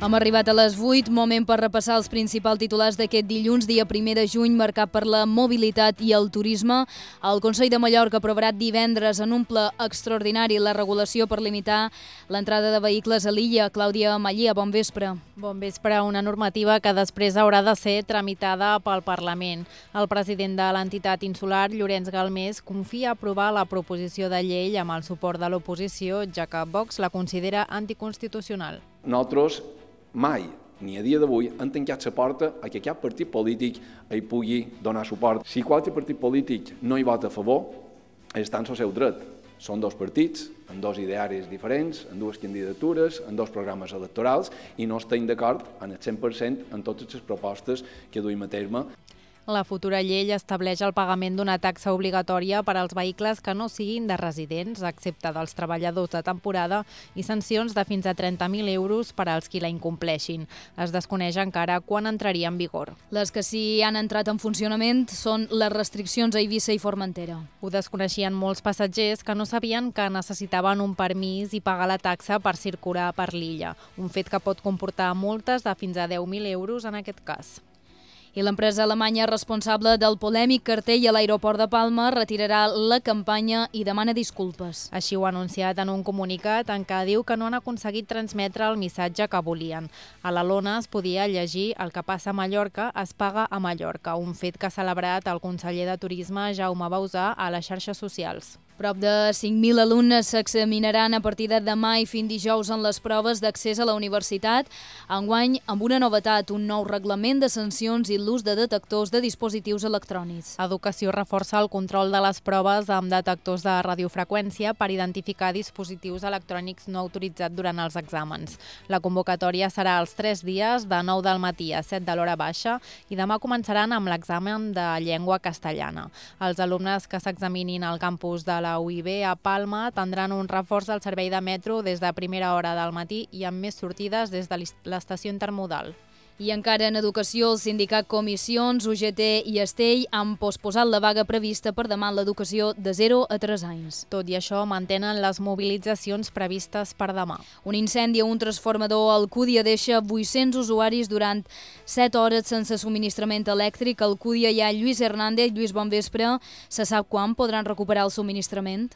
Hem arribat a les 8, moment per repassar els principals titulars d'aquest dilluns, dia 1 de juny, marcat per la mobilitat i el turisme. El Consell de Mallorca aprovarà divendres en un ple extraordinari la regulació per limitar l'entrada de vehicles a l'illa. Clàudia Mallia, bon vespre. Bon vespre, una normativa que després haurà de ser tramitada pel Parlament. El president de l'entitat insular, Llorenç Galmés, confia aprovar la proposició de llei amb el suport de l'oposició, ja que Vox la considera anticonstitucional. Nosaltres mai, ni a dia d'avui, han tancat la porta a que cap partit polític hi pugui donar suport. Si qualsevol partit polític no hi vota a favor, està en el seu dret. Són dos partits, amb dos idearis diferents, amb dues candidatures, amb dos programes electorals, i no estem d'acord en el 100% en totes les propostes que duim a terme. La futura llei estableix el pagament d'una taxa obligatòria per als vehicles que no siguin de residents, excepte dels treballadors de temporada, i sancions de fins a 30.000 euros per als qui la incompleixin. Es desconeix encara quan entraria en vigor. Les que sí han entrat en funcionament són les restriccions a Eivissa i Formentera. Ho desconeixien molts passatgers que no sabien que necessitaven un permís i pagar la taxa per circular per l'illa, un fet que pot comportar multes de fins a 10.000 euros en aquest cas. I l'empresa alemanya responsable del polèmic cartell a l'aeroport de Palma retirarà la campanya i demana disculpes. Així ho ha anunciat en un comunicat en què diu que no han aconseguit transmetre el missatge que volien. A la lona es podia llegir "El que passa a Mallorca es paga a Mallorca", un fet que ha celebrat el conseller de Turisme Jaume Bauzà a les xarxes socials. Prop de 5.000 alumnes s'examinaran a partir de demà i fins dijous en les proves d'accés a la universitat, enguany amb una novetat, un nou reglament de sancions i l'ús de detectors de dispositius electrònics. Educació reforça el control de les proves amb detectors de radiofreqüència per identificar dispositius electrònics no autoritzats durant els exàmens. La convocatòria serà els 3 dies, de 9 del matí a 7 de l'hora baixa, i demà començaran amb l'examen de llengua castellana. Els alumnes que s'examinin al campus de la UIB a Palma tindran un reforç del servei de metro des de primera hora del matí i amb més sortides des de l'estació intermodal. I encara en educació, el sindicat Comissions, UGT i Estell han posposat la vaga prevista per demà en l'educació de 0 a 3 anys. Tot i això, mantenen les mobilitzacions previstes per demà. Un incendi a un transformador a Alcúdia deixa 800 usuaris durant 7 hores sense subministrament elèctric. A Alcúdia hi ha Lluís Hernández. Lluís, bon vespre. Se sap quan podran recuperar el subministrament?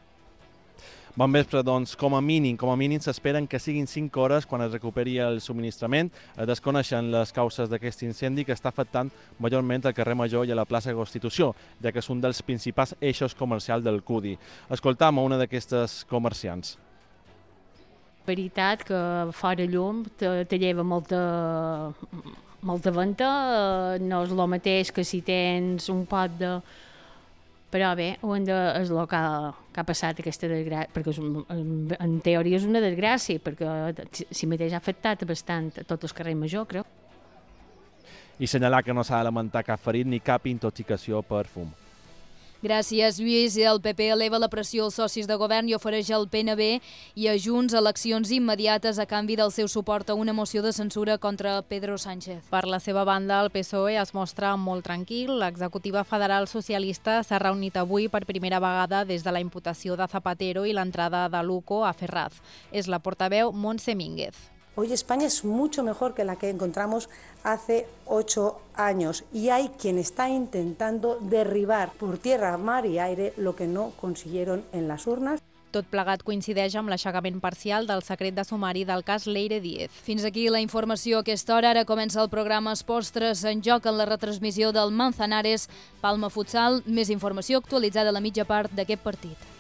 Bon vespre, doncs com a mínim s'esperen que siguin 5 hores quan es recuperi el subministrament. Desconeixen les causes d'aquest incendi que està afectant majorment al carrer Major i a la plaça Constitució, ja que és un dels principals eixos comercials del Cudi. Escoltam a una d'aquestes comerciants. La veritat que fora llum te lleva molta venta, no és el mateix que si tens un pot de... Però bé, és el que ha passat aquesta desgràcia, perquè en teoria és una desgràcia, perquè si mateix ha afectat bastant a tot el carrer Major, crec. I assenyalar que no s'ha de lamentar cap ferit ni cap intoxicació per fum. Gràcies, Lluís. El PP eleva la pressió als socis de govern i ofereix al PNB i a Junts eleccions immediates a canvi del seu suport a una moció de censura contra Pedro Sánchez. Per la seva banda, el PSOE es mostra molt tranquil. L'executiva federal socialista s'ha reunit avui per primera vegada des de la imputació de Zapatero i l'entrada de Luco a Ferraz. És la portaveu Montse Mínguez. Hoy España es mucho mejor que la que encontramos hace 8 años y hay quien está intentando derribar por tierra, mar y aire lo que no consiguieron en las urnas. Tot plegat coincideix amb l'aixecament parcial del secret de sumari del cas Leire Díez. Fins aquí la informació a aquesta hora. Ara comença el programa Esports 3 en joc en la retransmissió del Manzanares Palma Futsal. Més informació actualitzada a la mitja part d'aquest partit.